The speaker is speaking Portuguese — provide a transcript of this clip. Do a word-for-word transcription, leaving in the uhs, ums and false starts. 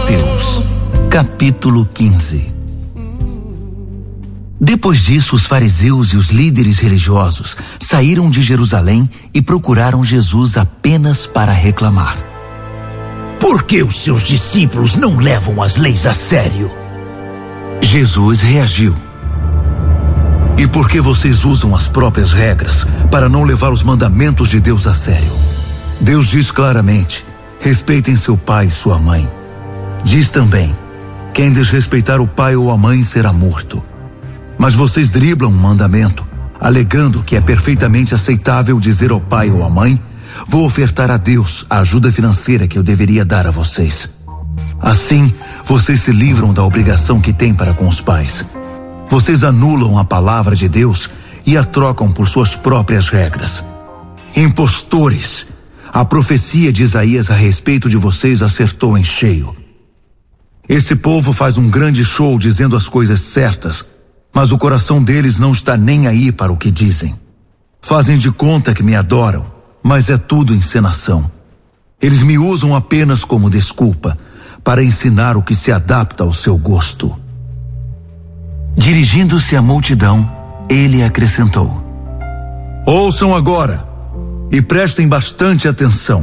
Mateus, capítulo quinze. Depois disso, os fariseus e os líderes religiosos saíram de Jerusalém e procuraram Jesus apenas para reclamar. Por que os seus discípulos não levam as leis a sério? Jesus reagiu. E por que vocês usam as próprias regras para não levar os mandamentos de Deus a sério? Deus diz claramente: respeitem seu pai e sua mãe. Diz também: quem desrespeitar o pai ou a mãe será morto. Mas vocês driblam um mandamento, alegando que é perfeitamente aceitável dizer ao pai ou à mãe: vou ofertar a Deus a ajuda financeira que eu deveria dar a vocês. Assim, vocês se livram da obrigação que têm para com os pais. Vocês anulam a palavra de Deus e a trocam por suas próprias regras. Impostores! A profecia de Isaías a respeito de vocês acertou em cheio. Esse povo faz um grande show dizendo as coisas certas, mas o coração deles não está nem aí para o que dizem. Fazem de conta que me adoram, mas é tudo encenação. Eles me usam apenas como desculpa para ensinar o que se adapta ao seu gosto. Dirigindo-se à multidão, ele acrescentou: ouçam agora e prestem bastante atenção.